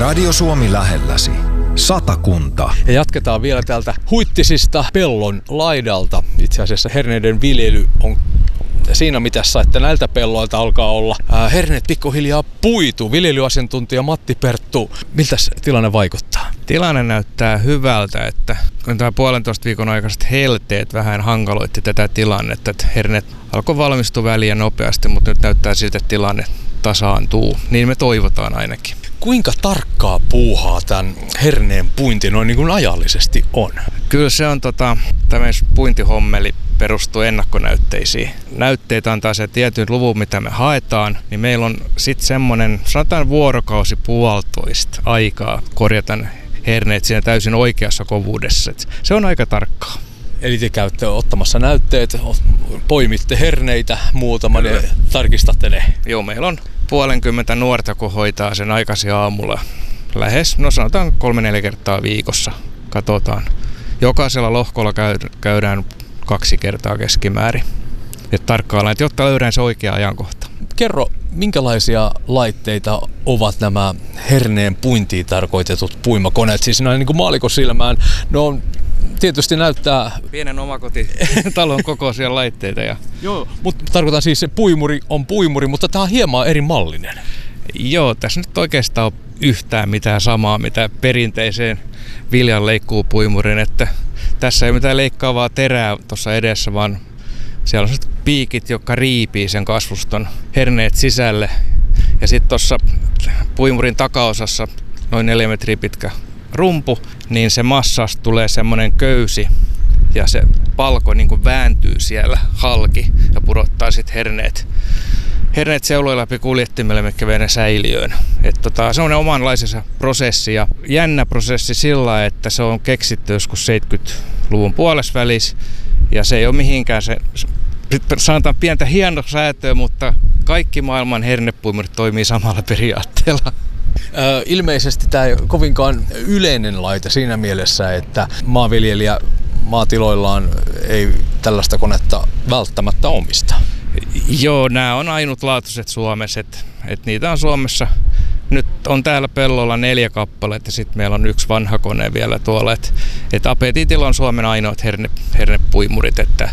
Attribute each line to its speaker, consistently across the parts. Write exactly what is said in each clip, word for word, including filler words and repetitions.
Speaker 1: Radio Suomi lähelläsi. Satakunta.
Speaker 2: Ja jatketaan vielä täältä Huittisista pellon laidalta. Itse asiassa herneiden viljely on siinä mitassa, että näiltä pelloilta alkaa olla ää, herneet pikkuhiljaa puitu. Viljelyasiantuntija Matti Perttu, miltä tilanne vaikuttaa?
Speaker 3: Tilanne näyttää hyvältä, että kun tämä puolentoista viikon aikaiset helteet vähän hankaloitti tätä tilannetta, että herneet alkoi valmistua väliä nopeasti, mutta nyt näyttää siltä, että tilanne tasaantuu. Niin me toivotaan ainakin.
Speaker 2: Kuinka tarkkaa puuhaa tämän herneen puinti noin niin kuin ajallisesti on?
Speaker 3: Kyllä se on tota, tämmöinen puintihommeli perustuu ennakkonäytteisiin. Näytteitä antaa se tietyn luvun, mitä me haetaan, niin meillä on sitten semmoinen, sanotaan vuorokausi puolitoista aikaa korjata herneet siinä täysin oikeassa kovuudessa. Et se on aika tarkkaa.
Speaker 2: Eli te käytte ottamassa näytteet, poimitte herneitä muutaman ja tarkistatte ne?
Speaker 3: Joo, meillä on puolenkymmentä nuorta, kun hoitaa sen aikaisin aamulla. Lähes, no sanotaan kolme neljä kertaa viikossa. Katsotaan. Jokaisella lohkolla käydään kaksi kertaa keskimäärin. Että tarkkaillaan, että jotta löydään se oikea ajankohta.
Speaker 2: Kerro, minkälaisia laitteita ovat nämä herneen puintiin tarkoitetut puimakoneet? Siis näin niin kuin maallikon silmään, ne on tietysti näyttää
Speaker 3: pienen omakotitalon kokoisia laitteita. Ja
Speaker 2: joo, mutta tarkoitan siis, se puimuri on puimuri, mutta tämä on hieman eri mallinen.
Speaker 3: Joo, tässä nyt oikeastaan on yhtään mitään samaa, mitä perinteiseen viljanleikkuupuimurin, että tässä ei mitään leikkaavaa terää tuossa edessä, vaan siellä on piikit, jotka riipii sen kasvuston herneet sisälle. Ja sitten tuossa puimurin takaosassa noin neljä metriä pitkä rumpu, niin se massasta tulee semmoinen köysi ja se palko niin kuin vääntyy siellä halki ja pudottaa sitten herneet. Herneet seulojen läpi kuljettimelle, mikä vie ne säiliöön. Et tota, se on omanlaisensa prosessi ja jännä prosessi sillä, että se on keksitty joskus seitsemänkymmentäluvun puolesvälissä ja se ei ole mihinkään se, sanotaan pientä hienosäätöä, mutta kaikki maailman hernepuimurit toimii samalla periaatteella.
Speaker 2: Ö, ilmeisesti tämä ei ole kovinkaan yleinen laite siinä mielessä, että maanviljelijä maatiloillaan ei tällaista konetta välttämättä omista.
Speaker 3: Joo, nämä on ainutlaatuiset Suomessa, että et niitä on Suomessa. Nyt on täällä pellolla neljä kappaletta ja sitten meillä on yksi vanha kone vielä tuolla. Että et Apetitilla on Suomen ainoat herne, hernepuimurit, että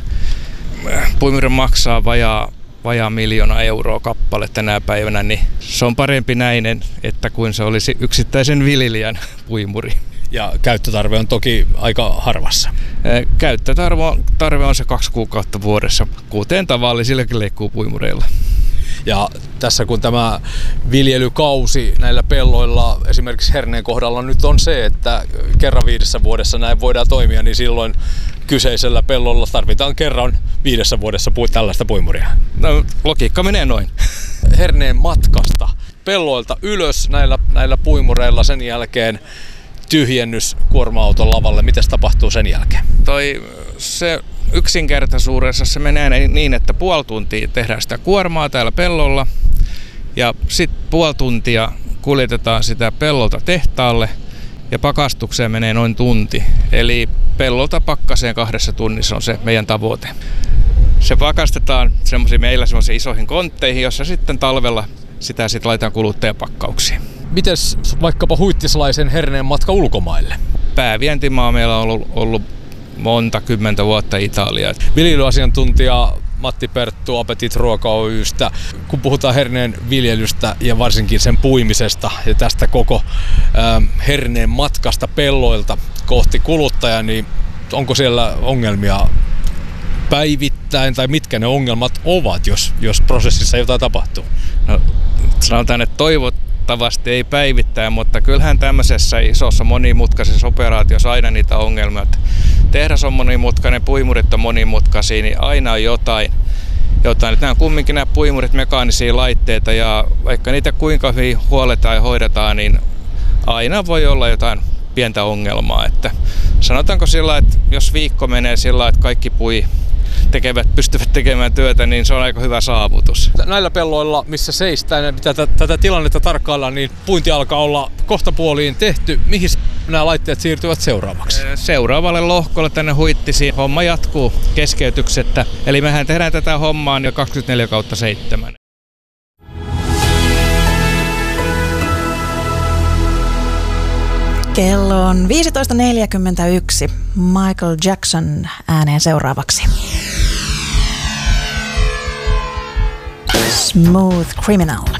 Speaker 3: puimuri maksaa vajaa, vajaa miljoona euroa kappale tänä päivänä, niin se on parempi näin, että kuin se olisi yksittäisen viljelijän puimuri.
Speaker 2: Ja käyttötarve on toki aika harvassa.
Speaker 3: Käyttötarve on se kaksi kuukautta vuodessa, kuten tavallisillakin leikkuupuimureilla.
Speaker 2: Ja tässä kun tämä viljelykausi näillä pelloilla, esimerkiksi herneen kohdalla nyt on se, että kerran viidessä vuodessa näin voidaan toimia, niin silloin kyseisellä pellolla tarvitaan kerran viidessä vuodessa tällaista puimuria.
Speaker 3: No, logiikka menee noin.
Speaker 2: Herneen matkasta pelloilta ylös näillä, näillä puimureilla, sen jälkeen tyhjennys kuorma-auton lavalle. Mitäs tapahtuu sen jälkeen?
Speaker 3: Toi, se yksinkertaisuudessa se menee niin, että puoli tuntia tehdään sitä kuormaa täällä pellolla ja sitten puoli tuntia kuljetetaan sitä pellolta tehtaalle ja pakastukseen menee noin tunti. Eli pellolta pakkaseen kahdessa tunnissa on se meidän tavoite. Se pakastetaan semmoisiin meillä semmoisiin isoihin kontteihin, jossa sitten talvella sitä sitten laitetaan kuluttajapakkauksiin.
Speaker 2: Mites vaikkapa huittislaisen herneen matka ulkomaille?
Speaker 3: Päävientimaa meillä on ollut, ollut monta kymmentä vuotta Italia.
Speaker 2: Viljelyasiantuntija Matti Perttu Apetit Ruoka Oy:stä. Kun puhutaan herneen viljelystä ja varsinkin sen puimisesta ja tästä koko ähm, herneen matkasta pelloilta kohti kuluttajaa, niin onko siellä ongelmia päivittäin tai mitkä ne ongelmat ovat, jos, jos prosessissa jotain tapahtuu?
Speaker 3: No, sanotaan, että toivottavasti ei päivittäin, mutta kyllähän tämmöisessä isossa monimutkaisessa operaatiossa aina niitä ongelmia. Tehdas on monimutkainen, puimurit on monimutkaisia, niin aina on jotain. jotain. Nämä on kumminkin nämä puimurit mekaanisia laitteita ja vaikka niitä kuinka hyvin huoletaan ja hoidetaan, niin aina voi olla jotain pientä ongelmaa. Että sanotaanko sillä, että jos viikko menee sillä, että kaikki pui tekevät, pystyvät tekemään työtä, niin se on aika hyvä saavutus.
Speaker 2: Näillä pelloilla, missä seistään ja tätä, tätä tilannetta tarkkaillaan, niin puinti alkaa olla kohtapuoliin tehty. Mihin nämä laitteet siirtyvät seuraavaksi?
Speaker 3: Seuraavalle lohkolle tänne Huittisiin. Homma jatkuu keskeytyksettä. Eli mehän tehdään tätä hommaa jo kaksikymmentäneljä kautta seitsemän.
Speaker 4: Kello on viisitoista neljäkymmentäyksi. Michael Jackson ääneen seuraavaksi. Smooth Criminal.